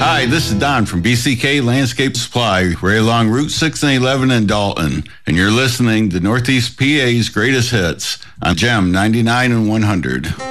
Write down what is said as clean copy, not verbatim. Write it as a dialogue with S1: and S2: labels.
S1: Hi, this is Don from BCK Landscape Supply, right along Route 6 and 11 in Dalton, and you're listening to Northeast PA's Greatest Hits on GEM 99 and 100.